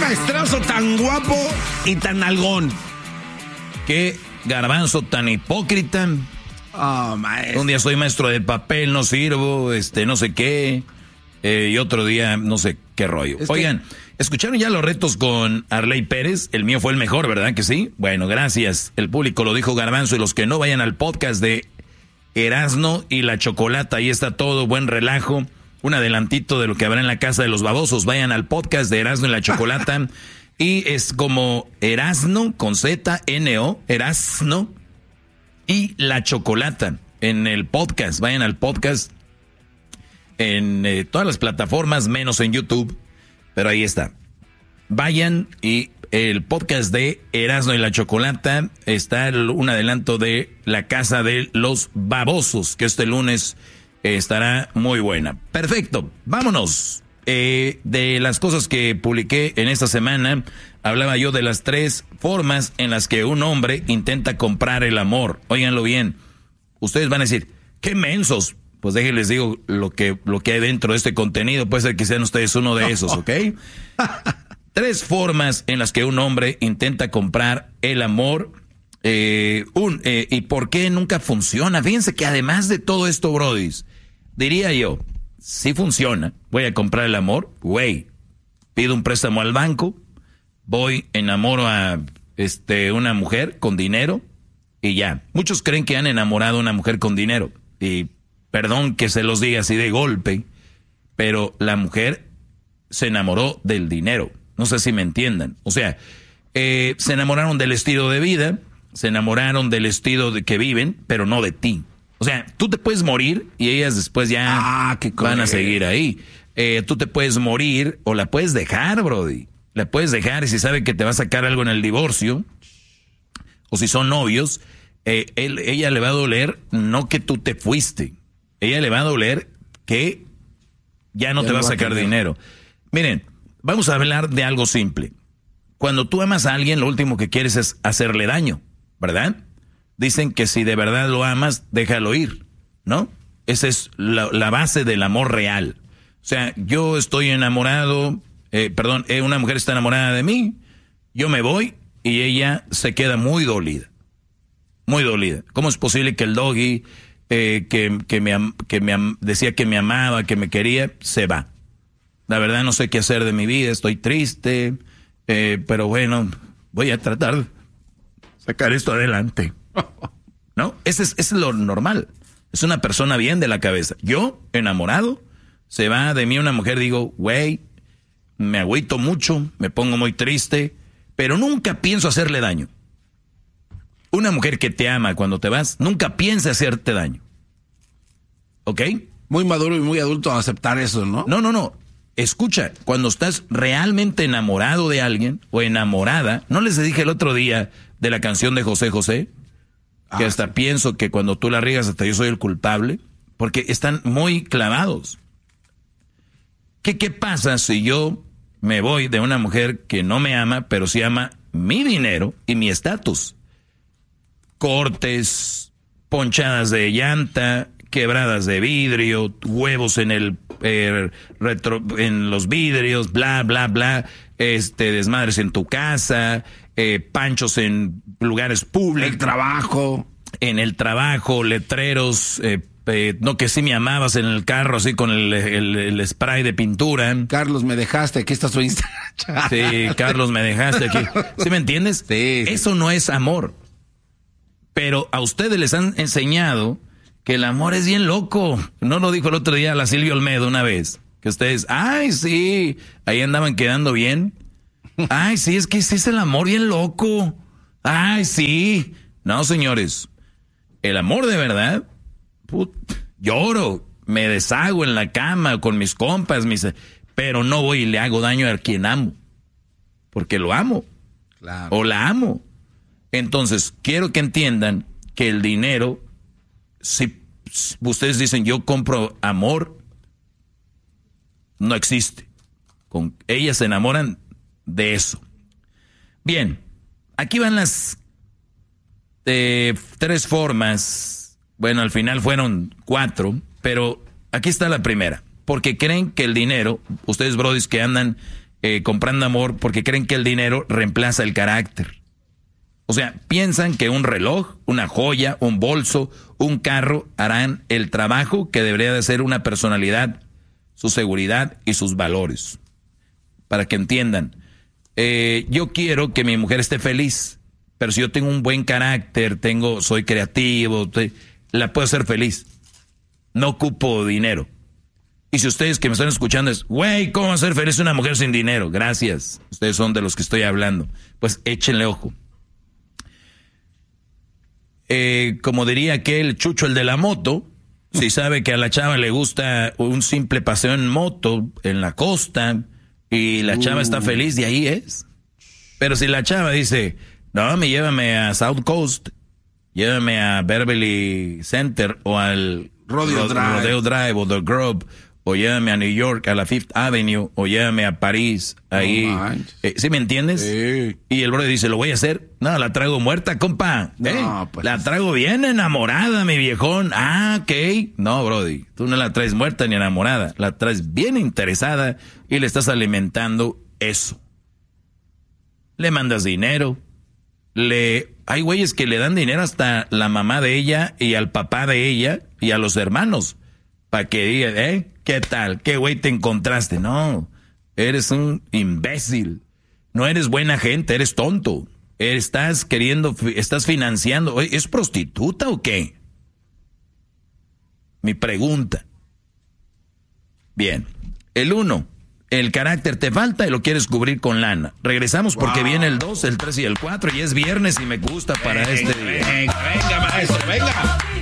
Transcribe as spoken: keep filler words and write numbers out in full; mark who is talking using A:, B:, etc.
A: maestrazo tan guapo y tan algón.
B: Qué garbanzo tan hipócrita.
A: Oh, maestro.
B: Un día soy maestro de papel, no sirvo, este, no sé qué. Eh, y otro día, no sé qué rollo. Es Oigan, que... ¿escucharon ya los retos con Arley Pérez? El mío fue el mejor, ¿verdad que sí? Bueno, gracias. El público lo dijo Garbanzo, y los que no vayan al podcast de Erasno y la Chocolata, ahí está todo, buen relajo. Un adelantito de lo que habrá en la casa de los babosos. Vayan al podcast de Erasno y la Chocolata. Y es como Erasno con Z, N O, Erasno y la Chocolata en el podcast. Vayan al podcast en eh, todas las plataformas, menos en YouTube. Pero ahí está. Vayan, y el podcast de Erasno y la Chocolata está un adelanto de la casa de los babosos, que este lunes eh, estará muy buena. Perfecto, vámonos. Eh, de las cosas que publiqué en esta semana, hablaba yo de las tres formas en las que un hombre intenta comprar el amor. Óiganlo bien. Ustedes van a decir, ¡qué mensos! Pues déjenles digo lo que, lo que hay dentro de este contenido. Puede ser que sean ustedes uno de esos, ¿ok? Tres formas en las que un hombre intenta comprar el amor. Eh, un, eh, ¿Y por qué nunca funciona? Fíjense que además de todo esto, brodis, diría yo, si funciona, voy a comprar el amor, güey, pido un préstamo al banco, voy, enamoro a este, una mujer con dinero y ya. Muchos creen que han enamorado a una mujer con dinero y perdón que se los diga así de golpe, pero la mujer se enamoró del dinero. No sé si me entiendan. O sea, eh, se enamoraron del estilo de vida, se enamoraron del estilo de que viven, pero no de ti. O sea, tú te puedes morir y ellas después ya ah, qué van a seguir ahí. Eh, tú te puedes morir o la puedes dejar, brody. La puedes dejar, y si sabe que te va a sacar algo en el divorcio, o si son novios, eh, él, ella le va a doler no que tú te fuiste. Ella le va a doler que ya no ya te va a sacar dinero. Miren, vamos a hablar de algo simple. Cuando tú amas a alguien, lo último que quieres es hacerle daño, ¿verdad? Dicen que si de verdad lo amas, déjalo ir, ¿no? Esa es la, la base del amor real. O sea, yo estoy enamorado, eh, perdón, eh, una mujer está enamorada de mí, yo me voy y ella se queda muy dolida. Muy dolida. ¿Cómo es posible que el doggy eh, que, que, me, que me decía que me amaba, que me quería, se va? La verdad no sé qué hacer de mi vida, estoy triste, eh, pero bueno, voy a tratar de sacar esto adelante. ¿No? Ese es, ese es lo normal. Es una persona bien de la cabeza. Yo, enamorado, se va de mí una mujer, digo, güey, me agüito mucho, me pongo muy triste, pero nunca pienso hacerle daño. Una mujer que te ama cuando te vas, nunca piensa hacerte daño. ¿Ok?
A: Muy maduro y muy adulto a aceptar eso, ¿no?
B: No, no, no. Escucha, cuando estás realmente enamorado de alguien o enamorada, ¿no les dije el otro día de la canción de José José? Que ah, hasta sí. Pienso que cuando tú la riegas hasta yo soy el culpable, porque están muy clavados. ¿Qué, qué pasa si yo me voy de una mujer que no me ama, pero sí ama mi dinero y mi estatus? Cortes, ponchadas de llanta, quebradas de vidrio, huevos en el eh, retro, en los vidrios, bla, bla, bla, este, desmadres en tu casa, eh, panchos en lugares públicos.
A: El trabajo.
B: En el trabajo, letreros, eh, eh, no que sí me amabas en el carro, así con el, el, el spray de pintura.
A: Carlos, me dejaste, aquí está su Instagram.
B: Sí, Carlos, me dejaste aquí. ¿Sí me entiendes?
A: Sí, sí.
B: Eso no es amor. Pero a ustedes les han enseñado que el amor es bien loco. ¿No lo dijo el otro día la Silvia Olmedo una vez? Que ustedes, ay, sí, ahí andaban quedando bien. Ay, sí, es que ese es el amor bien loco. Ay, sí. No, señores, el amor de verdad, put, lloro, me deshago en la cama con mis compas, mis, pero no voy y le hago daño a quien amo. Porque lo amo. Claro. O la amo. Entonces, quiero que entiendan que el dinero, si ustedes dicen yo compro amor, no existe. Con, ellas se enamoran de eso. Bien, aquí van las eh, tres formas. Bueno, al final fueron cuatro, pero aquí está la primera. Porque creen que el dinero, ustedes brodis que andan eh, comprando amor porque creen que el dinero reemplaza el carácter. O sea, piensan que un reloj, una joya, un bolso, un carro harán el trabajo que debería de ser una personalidad, su seguridad y sus valores. Para que entiendan, eh, yo quiero que mi mujer esté feliz, pero si yo tengo un buen carácter, tengo, soy creativo, te, la puedo hacer feliz. No ocupo dinero. Y si ustedes que me están escuchando es, güey, ¿cómo hacer feliz una mujer sin dinero? Gracias, ustedes son de los que estoy hablando. Pues échenle ojo. Eh, como diría aquel Chucho, el de la moto, si sabe que a la chava le gusta un simple paseo en moto en la costa y la chava uh. está feliz, de ahí es. Pero si la chava dice, no, me llévame a South Coast, llévame a Beverly Center o al
A: Rodeo, Ro- Drive.
B: Rodeo Drive o The Grove, o llévame a New York, a la Fifth Avenue, o llévame a París, ahí. No eh, ¿Sí me entiendes?
A: Sí.
B: Y el brother dice, ¿lo voy a hacer? No, la traigo muerta, compa. ¿Eh? No, pues. La traigo bien enamorada, mi viejón. Ah, ok. No, brody, tú no la traes muerta ni enamorada. La traes bien interesada y le estás alimentando eso. Le mandas dinero. Le... Hay güeyes que le dan dinero hasta la mamá de ella y al papá de ella y a los hermanos. Para que digan, ¿eh? ¿Qué tal? ¿Qué güey te encontraste? No, eres un imbécil. No eres buena gente, eres tonto. Estás queriendo, estás financiando. Oye, ¿es prostituta o qué? Mi pregunta. Bien. El uno, el carácter te falta y lo quieres cubrir con lana. Regresamos porque wow. viene el dos, el tres y el cuatro y es viernes y me gusta para venga, este día.
A: Venga, venga, maestro, venga.